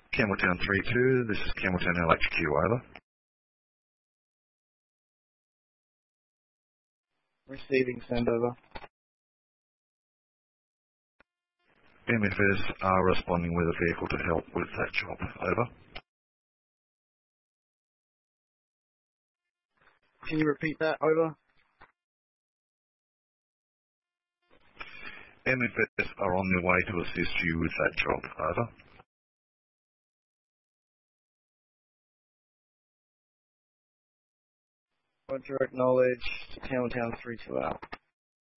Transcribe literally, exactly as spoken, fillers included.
Campbelltown three two, this is Campbelltown L H Q, over. Receiving, send over. M F S are responding with a vehicle to help with that job, over. Can you repeat that, over? M F S are on their way to assist you with that job, over. Roger, acknowledge, Campbelltown three two out.